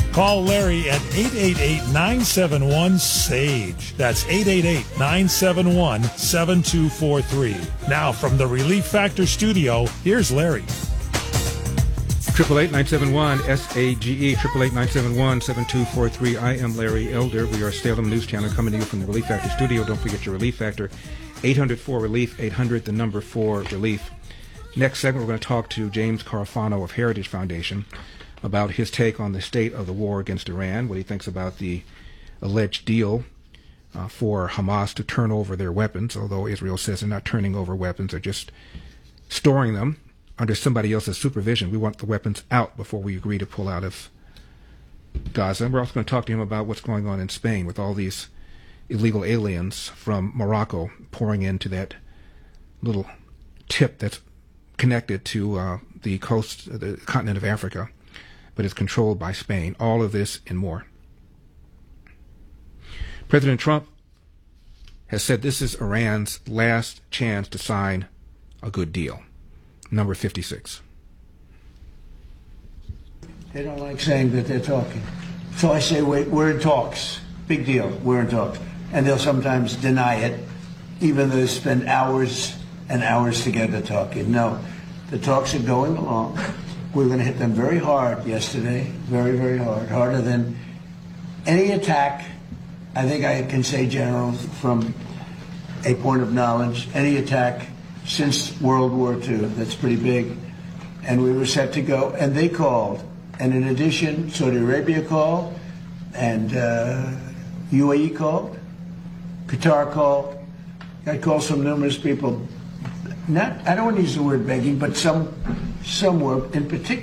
Call Larry at 888-971-SAGE. That's 888-971-7243. Now from the Relief Factor studio, here's Larry. 888-971-SAGE, 888-971-7243. I am Larry Elder. We are Salem News Channel coming to you from the Relief Factor studio. Don't forget your Relief Factor, 800-4RELIEF, 800-4RELIEF. Next segment, we're going to talk to James Carafano of Heritage Foundation about his take on the state of the war against Iran, what he thinks about the alleged deal for Hamas to turn over their weapons, although Israel says they're not turning over weapons, they're just storing them under somebody else's supervision. We want the weapons out before we agree to pull out of Gaza. And we're also going to talk to him about what's going on in Spain with all these illegal aliens from Morocco pouring into that little tip that's connected to the coast, the continent of Africa, but is controlled by Spain. All of this and more. President Trump has said this is Iran's last chance to sign a good deal. Number 56. They don't like saying that they're talking. So I say, wait, we're in talks. Big deal, we're in talks. And they'll sometimes deny it, even though they spend hours and hours together talking. No, the talks are going along. We're going to hit them very hard yesterday, very, very hard, harder than any attack. I think I can say, General, from a point of knowledge, any attack since World War II. That's pretty big. And we were set to go, and they called. And in addition, Saudi Arabia called, and UAE called, Qatar called. I called some numerous people. I don't want to use the word begging, but some were in particular.